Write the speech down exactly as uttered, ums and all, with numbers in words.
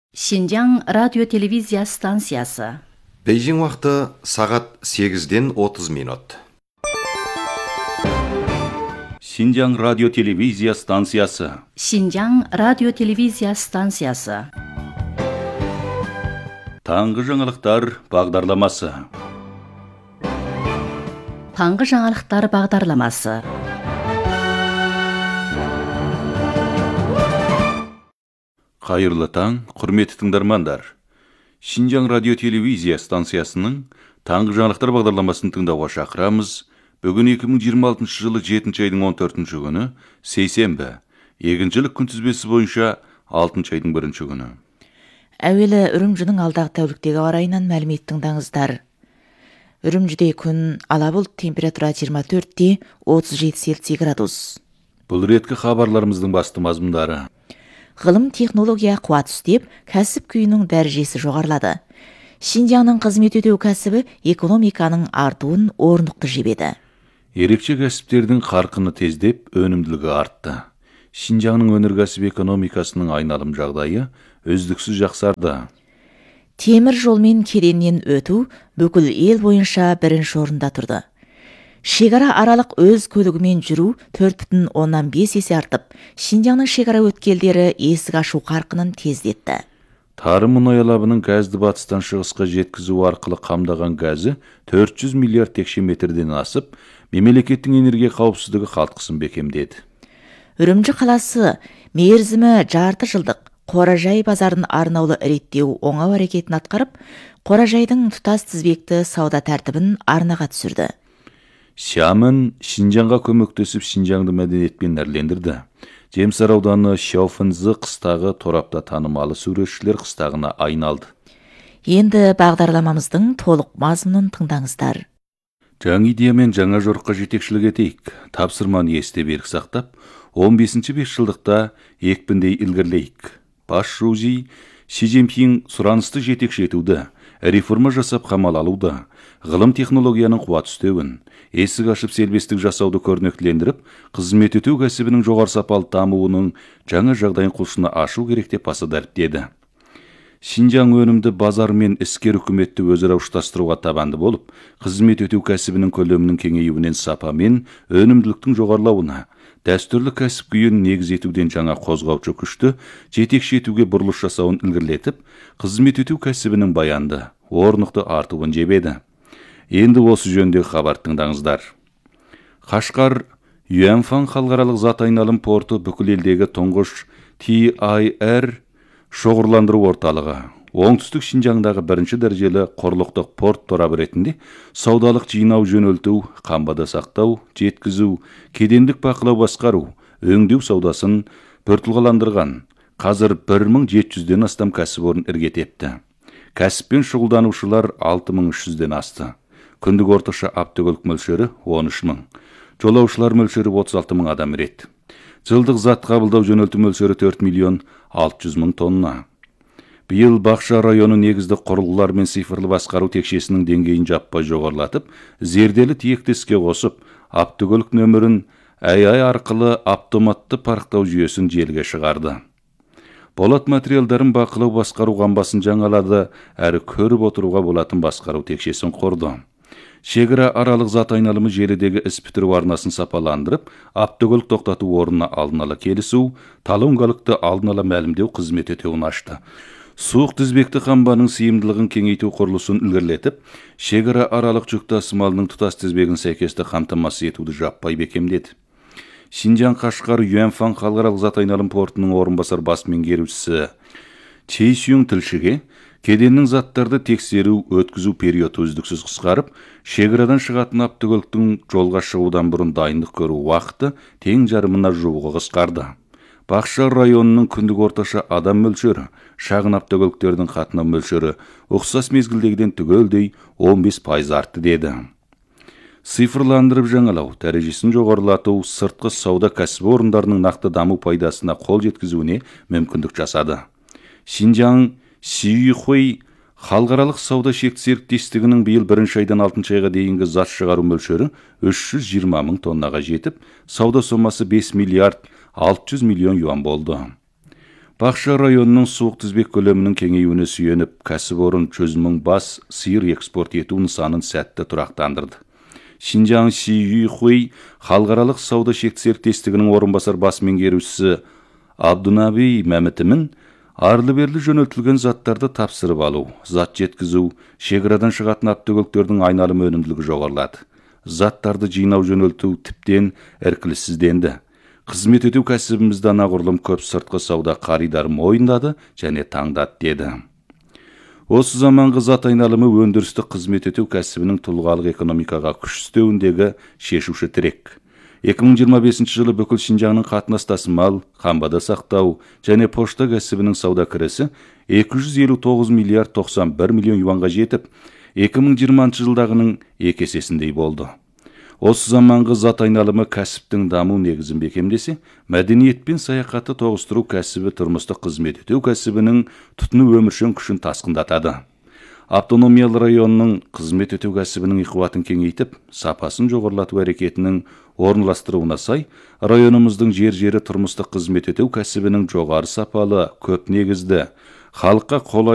Шинжаң радио-телевизия станциясы. Бейжің уақыты сағат сегізден отыз минут. Шинжаң радио-телевизия станциясы. Шинжаң радио-телевизия станциясы. Таңғы жаңалықтар бағдарламасы. Таңғы жаңалықтар бағдарламасы. Қайырлы таң, құрметті тыңдармандар. Шинжаң радио-телевизия станциясының таңғы жаңалықтар бағдарламасын тыңдауға шақырамыз. Бүгін екі мың жиырма алтыншы жылы жетінші айдың он төртінші күні, сейсенбі, егіншілік күнтізбесі бойынша алтыншы айдың бірінші күні. Әуелі Үрімжінің алдағы тәуліктегі ауа райынан мәлімет тыңдаңыздар. Үрімжіде күн ала бұлт, температура жиырма төртте отыз жеті Цельсий градус. Бұл реткі хабарларымыздың басты мазмұндары. Ғылым технология қуат үстеп, кәсіп күйінің дәрежесі жоғарылады. Шинжаңның қызмет өтеу кәсібі экономиканың артуын орнықты жебеді. Ерекше кәсіптердің қарқыны тездеп, өнімділігі артты. Шинжаңның өнеркәсіп экономикасының айналым жағдайы үздіксіз жақсарды. Темір жолмен кеденнен өту бүкіл ел бойынша бірінші орында тұрды. Шекара аралық өз көлігімен жүру төрт бүтін оннан бес есе артып, Шинжаңның шекара өткелдері есік ашу қарқынын тездетті. Тарым мұнай алабының газды батыстан шығысқа жеткізу арқылы қамдаған газы төрт жүз миллиард текше метрден асып, мемлекеттің энергия қауіпсіздігі қалтқысын бекемдеді. Үрімжі қаласы мерзімі жарты жылдық қоражай базарын арнаулы реттеу оңау әрекетін атқарып, қоражайдың тұтас тізбекті сауда тәртібін арнаға түсірді. Шамын Шинжаңға көмектесіп Шинжаңды мәдениетпен әрлендірді. Жемсар ауданы Шауфынзы қыстағы торапта танымалы суретшілер қыстағына айналды. Енді бағдарламамыздың толық мазмұнын тыңдаңыздар. Жаңа идеямен жаңа жорыққа жетекшілік етейік. Тапсырманы есте берік сақтап, он бесінші бесжылдықта екпіндей ілгірлейік. Бас Жузи Си Цзиньпин сұранысты жетекші етуді, реформа жасап қамал алуды, ғылым технологияның қуат үстеуін, есік ашып селбестік жасауды көрнектілендіріп, қызмет өтеу кәсібінің жоғары сапалы дамуының жаңа жағдайын құлшына ашу керек деп баса дәріптеді. Шинжаң өнімді базар мен іскер үкіметті өзара ұштастыруға табанды болып, қызмет өтеу кәсібінің көлемінің кеңеюінен сапа мен өнімділіктің жоғарылауына, дәстүрлі кәсіп күйін негіз етуден жаңа қозғаушы күшті жетекші етуге бұрылыс жасауын ілгірлетіп, қызмет өтеу кәсібінің баянды, орнықты артуын жебеді. Енді осы жөнде хабар тыңдаңыздар. Қашқар Юаньфан халықаралық зат айналым порты бүкіл елдегі тұңғыш Ти Ай Ар шоғырландыру орталығы. Оңтүстік Шинжаңдағы бірінші дәрежелі құрлықтық порт торабы ретінде саудалық жинау жөнелту, қамбада сақтау, жеткізу, кедендік бақылау басқару, өңдеу саудасын біртұлғаландырған. Қазір бір мың жеті жүзден астам кәсіпорын іргетепті. Кәсіппен шұғылданушылар алты мың үш жүзден асты. Күндік орташа автокөлік мөлшері он үш мың. Жолаушылар мөлшері отыз алты мың адам рет. Жылдық зат қабылдау жөнелту мөлшері төрт миллион алты жүз мың тонна. Биыл Бақша районы негізді құрылғылар мен цифрлы басқару текшесінің деңгейін жаппай жоғарылатып, зерделі тиектеске қосып, автокөлік нөмірін ай ай арқылы автоматты парықтау жүйесін желіге шығарды. Болат материалдарын бақылау басқару қамбасын жаңалады, әрі көріп отыруға болатын басқару текшесін құрды. Шекара аралық зат айналымы желідегі іс бітіру арнасын сапаландырып, автокөлік тоқтату орнына алдын ала келісу, талонғалықты алдын ала мәлімдеу қызмет етуін ашты. Суық тізбекті қамбаның сыйымдылығын кеңейту құрылысын ілгірлетіп, шекара аралық жүк тасымалының тұтас тізбегін сәйкесті қамтамасыз етуді жаппай бекемдеді. Шинжаң Қашқар Юаньфан халықаралық зат айналым портының орынбасар бас меңгерушісі Чей Сюң тілшіге кеденнің заттарды тексеру, өткізу периоды үздіксіз қысқарып, шекарадан шығатын автокөліктің жолға шығудан бұрын дайындық көру уақыты тең жарымына жуығы қысқарды. Бақша районының күндік орташа адам мөлшері, шағын автокөліктердің қатынау мөлшері ұқсас мезгілдегіден түгелдей он бес пайыз артты деді. Цифрландырып жаңалау, дәрежесін жоғарылату, сыртқы сауда кәсіпорындарының нақты даму пайдасына қол жеткізуіне мүмкіндік жасады. Шинжаң Сюйхуй халықаралық сауда шекті серіктестігінің биыл бірінші айдан алтыншы айға дейінгі зат шығару мөлшері үш жүз жиырма мың тоннаға жетіп, сауда сомасы бес миллиард алты жүз миллион юан болды. Бақша районының суық тізбек көлемінің кеңеюіне сүйеніп, кәсіпорын жүз мың бас сиыр экспорт ету нысанын сәтті тұрақтандырды. Шинжаң Ши-Юй-Хуй халықаралық сауда шекті серіктестігінің орынбасар бас меңгерушісі Абдунаби Мәмітімін арлы-берлі жөнелтілген заттарды тапсырып алу, зат жеткізу, шекарадан шығатын автокөліктердің айналым өнімділігі жоғарылады. Заттарды жинау жөнелту тіптен іркіліссізденді. Қызмет ету кәсібімізді анағұрлым көп сыртқы сауда қаридарын мойындады және таңдады деді. Осы заманғы зат айналымы өндірістік қызмет ету кәсібінің тұлғалық экономикаға күш үстеуіндегі шешуші тірек. екі мың жиырма бесінші жылы бүкіл Шинжаңның қатынас тасымал, қамбада сақтау және пошта кәсібінің сауда кірісі екі жүз елу тоғыз миллиард тоқсан бір миллион юанға жетіп, екі мың жиырмасыншы жылдағының екі есесіндей болды. Осы заманғы зат айналымы кәсіптің даму негізін бекемдесе, мәдениет пен саяхатты тоғыстыру кәсібі тұрмыстық қызмет ету кәсібінің тұтыну өміршең күшін тасқындатады. Автономиялы районның қызмет ету кәсібінің иқуатын кеңейтіп, сапасын жоғарылату әрекетінің орынластыруына сай, районымыздың жер-жері тұрмыстық қызмет ету кәсібінің жоғары сапалы, көп негізді, халыққа қолайлы